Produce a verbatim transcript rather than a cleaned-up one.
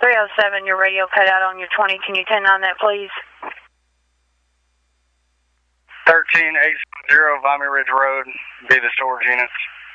three oh seven, your radio cut out on your twenty. Can you ten on that, please? thirteen eight zero Vimy Ridge Road, be the storage units.